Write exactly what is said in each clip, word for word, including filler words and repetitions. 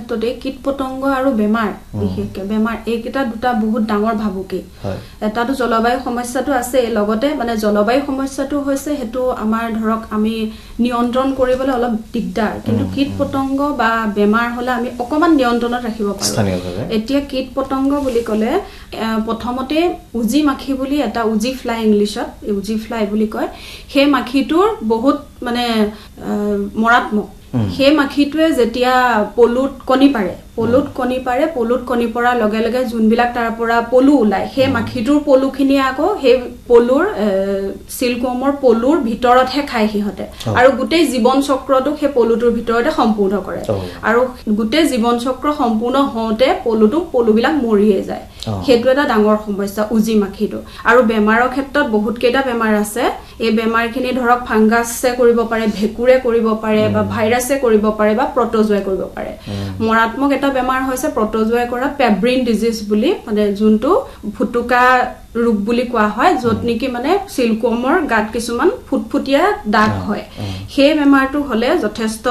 ক্ষেত্ৰতে কীট পতংগ আৰু বেমাৰ বিশেষকৈ বেমাৰ এইকেইটা দুটা বহুত ডাঙৰ ভাবুকি এটাটো জলবায়ু সমস্যাটো আছে লগতে মানে জলবায়ু সমস্যাটো হৈছে হেতু আমাৰ ধৰক আমি নিয়ন্ত্ৰণ কৰিবলৈ অলপ দিগদাৰ কিন্তু কীট পতংগ বা বেমাৰ হলে আমি অকমান নিয়ন্ত্ৰণত ৰাখিব পাৰো এতিয়া কীট পতংগ বুলি ক'লে প্ৰথমতে উজি মাখি বুলি এটা উজি ফ্লাই ইংলিছত উজি ফ্লাই বুলি কয় সেই মাখিটোৰ বহুত মানে মৰাত্মক সেই মাখিটোৱে যেতিয়া পলুত কণী পাৰে পলুত কণী পাৰে পলুত কণী পৰাৰ লগে লগে যোনবিলাক তাৰ পৰা পলু ওলাই সেই মাখিটোৰ পলুখিনি আকৌ সেই পলুৰ সিল্কৱৰ্মৰ পলুৰ ভিতৰতহে খায় সিহঁতে আৰু গোটেই জীৱন চক্ৰটো সেই পলুটোৰ ভিতৰতে সম্পূৰ্ণ কৰে আৰু গোটেই জীৱন চক্ৰ সম্পূৰ্ণ হওঁতে পলুটো পলুবিলাক মৰিয়ে যায় সেইটো এটা ডাঙৰ সমস্যা উজি মাখিটো আৰু বেমাৰৰ ক্ষেত্ৰত বহুত কেইটা বেমাৰ আছে এই বেমাৰখিনি ধৰক ফাংগাছে কৰিব পাৰে ভেকুৰে কৰিব পাৰে বা ভাইৰাছে কৰিব পাৰে বা প্ৰটোজোৱাই কৰিব পাৰে মৰাত্মক এটা বেমাৰ হৈছে প্ৰটোজোৱাই কৰা পেব্ৰিন ডিজিজ বুলি মানে যোনটো ফুটুকা ৰোগ বুলি কোৱা হয় যত নেকি মানে সিল্কৱৰ্মৰ গাত কিছুমান ফুটফুটিয়া দাগ হয় সেই বেমাৰটো হলে যথেষ্ট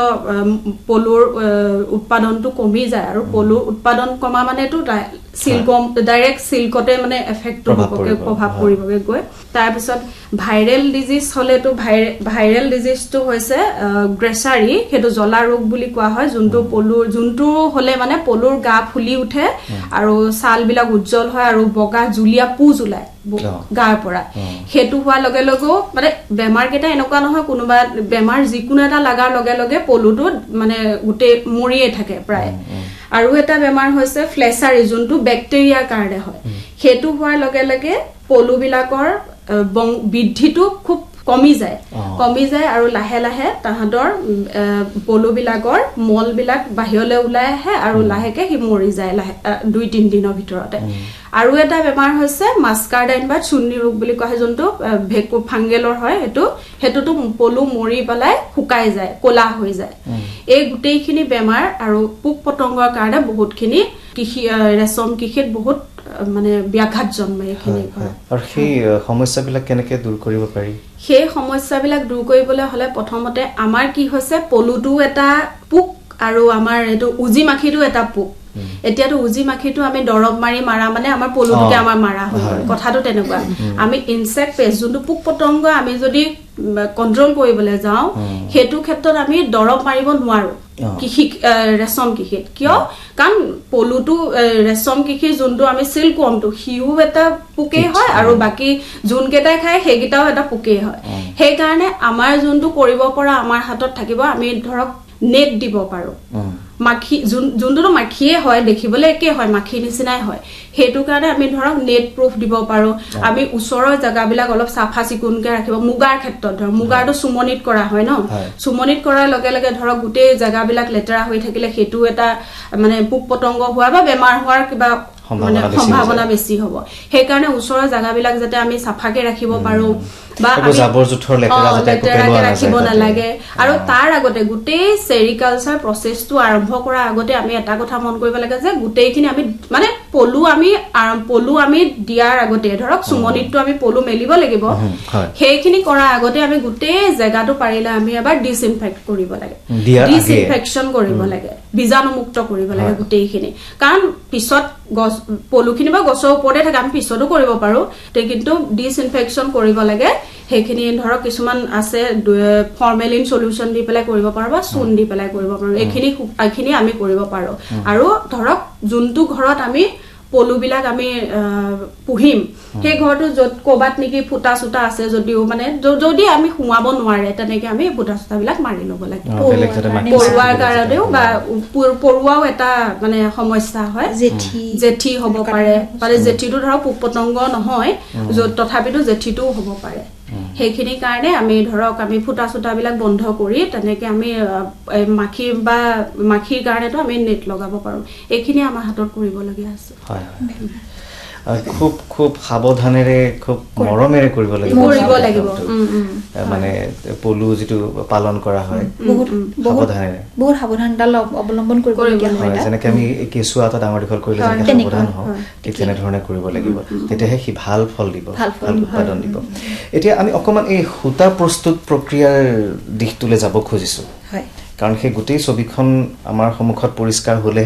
পলুৰ উৎপাদনটো কমি যায় আৰু পলুৰ উৎপাদন কমা মানেটো সিল্কৱৰ্ম ডাইৰেক্ট সিল্কতে মানে এফেক্ট হ'বগে প্ৰভাৱ পৰিবগে গৈ তাৰ পিছত ভাইৰেল ডিজিজ হলেটো ভাইৰেল ডিজিজটো হৈছে গ্ৰেছাৰী হেতু জলা ৰোগ বুলি কোৱা হয় যোনটো পলুৰ যোনটো হলে মানে পলুৰ গা ফুলি উঠে আৰু ছাল বিলাক উজ্জ্বল হয় আৰু বগা জুলিয়া পুজ ওলাই গাৰ পৰা হেতু হোৱাৰ লগে লগে মানে বেমাৰ কেটা এনেকুৱা নহয় কোনোবা বেমাৰ যিকোনো এটা লাগাৰ লগে লগে পলুটো মানে গুটে মৰিয়ে থাকে প্ৰায় আৰু এটা বেমাৰ হৈছে ফ্লেচাৰী যোনটো বেক্টেৰিয়াৰ কাৰণে হয় হেতু হোৱাৰ লগে লগে পলু বিলাকৰ বৃদ্ধিটো খুব কমি যায় কমি যায় আৰু লাহে লাহে তাহাঁতৰ পলু বিলাকৰ মল বিলাক বাহিৰলৈ ওলাই আহে আৰু লাহেকে হি মৰি যায় লাহে দুই তিন দিনৰ ভিতৰতে আৰু এটা বেমাৰ হৈছে মাস্কাৰডাইন বা চুন্নি ৰোগ বুলি কোৱা হয় যোনটো ভেকু ফাংগেলৰ হয় হেতু হেতুটো পলু মৰি পেলাই শুকাই যায় কোলা হৈ যায় এই গুটেইখিনি বেমাৰ আৰু পোক পতংগৰ কাৰণে বহুতখিনি কৃষি ৰেশম কৃষিত বহুত মানে ব্যাঘাত জন্মায় এখিনি আৰু সেই সমস্যাবিলাক কেনেকৈ দূৰ কৰিব পাৰি সেই সমস্যাবিলাক দূৰ কৰিবলৈ হলে প্ৰথমতে আমাৰ কি হৈছে পলুটো এটা পোক আৰু আমাৰ এটো উজি মাখিটো এটা পোক এতিয়াটো উজি মাখিটো আমি দৰব মাৰি মাৰা মানে আমাৰ পলুটোকে আমাৰ মাৰা হয় কথাটো তেনেকুৱা আমি ইনসেক্ট পেষ্ট যোনটো পোক পতংগ আমি যদি কন্ট্ৰোল কৰিবলৈ যাওঁ হেতু ক্ষেত্ৰত আমি দৰব মাৰিব নোৱাৰো কৃষি ৰেশম কৃষিত কিয় কাৰণ পলুটো ৰেশম কৃষি যোনটো আমি সিল্কৱৰ্মটো হিউ এটা পোকে হয় আৰু বাকি যোন কেটাই খায় হেগিটাও এটা পোকে হয় সেই কাৰণে আমাৰ যোনটো কৰিব পৰা আমাৰ হাতত থাকিব আমি ধৰক নেট দিব পাৰো মাখি যোনটো মাখিয়ে হয় দেখিবলৈ একে হয় মাখি নিচিনাই হয় হেতু কাৰণে আমি ধৰক নেট প্ৰুফ দিব পাৰো আমি ওচৰৰ জাগাবিলাক অলপ সাফা চিকুনকে ৰাখিব মুগাৰ ক্ষেত্ৰত ধৰ মুগাৰটো সুমনিত কৰা হয় ন সুমনিত কৰাৰ লগে লগে ধৰক গুটে জাগাবিলাক লেতেৰা হৈ থাকিলে হেতু এটা মানে পোক পতংগ হোৱা বা বেমাৰ হোৱাৰ কিবা মানে সম্ভাৱনা বেছি হ'ব সেই কাৰণে ওচৰৰ জাগাবিলাক যাতে আমি সাফাকে ৰাখিব পাৰো বা জাবৰ জুথৰ লেতেৰা যাতে পেলোৱা ৰাখিব নালাগে আৰু তাৰ আগতে গুটেই সেৰিকালচাৰ প্ৰসেসটো আৰম্ভ কৰা আগতে আমি এটা কথা মন কৰিব লাগে যে গুটেইখিনি আমি মানে পলু আমি পলু আমি দিয়াৰ আগতে ধৰক সুমনিতটো আমি পলু মেলিব লাগিব সেইখিনি কৰা আগতে আমি গুটেই জায়গাটো পাৰিলে আমি এবাৰ ডিসইনফেক্ট কৰিব লাগে ডিসইনফেকশন কৰিব লাগে বীজাণুমুক্ত কৰিব লাগে গুটেইখিনি কাৰণ পিছত গছ পলুখিনি বা গছৰ ওপৰতে থাকে আমি পিছতো কৰিব পাৰো তে কিন্তু ডিসইনফেকশন কৰিব লাগে হেখিনি ধৰক কিছুমান আছে ফৰ্মেলিন সলিউশন দি পেলাই কৰিব পাৰো বা চুন দি পেলাই কৰিব পাৰো এখিনি এখিনি আমি কৰিব পাৰো আৰু ধৰক যোনটো ঘৰত আমি পলু বিলাক আমি পুহিম সেই ঘৰটো যত কোবাত নেকি ফুটা সুটা আছে যদিও মানে যদি আমি হুমাব নোৱাৰে তেনেকে আমি ফুটা সুটা বিলাক মাৰি লব লাগে পৰুৱাৰ কাৰণেও বা পৰুৱাও এটা মানে সমস্যা হয় জেঠি জেঠি হ'ব পাৰে মানে জেঠিটো ধৰক পোক পতংগ নহয় যত তথাপিতো জেঠিটো হ'ব পাৰে হেখিনি কাৰণে আমি ধৰক আমি ফুটা সুটা বিলাক বন্ধ কৰি তেনেকে আমি মাখি বা মাখিৰ কাৰণেটো আমি নেট লগাব পাৰো এখিনি আমাৰ হাতত কৰিব লগিয়া আছে হয় খুব খুব সাৱধানেৰে খুব মৰমেৰে কৰিব লাগিব কৰিব লাগিব মানে পলু যেটো পালন কৰা হয় বহুত সাৱধানেৰে বহুত সাৱধানতা অৱলম্বন কৰিব লগিয়া হয় যেনেকৈ আমি কেঁচুৱা এটা ডাঙৰ দীঘল কৰিলে যেনেকৈ সাৱধান হওঁ ঠিক তেনে ধৰণে কৰিব লাগিব তেতিয়াহে সি ভাল ফল দিব ভাল উৎপাদন দিব এতিয়া আমি অকমান এই সূতা প্ৰস্তুত প্ৰক্ৰিয়াৰ দিশটোলৈ যাব খুজিছো হয় কাৰণ সেই গোটেই ছবিখন আমাৰ সন্মুখত পৰিষ্কাৰ হ'লে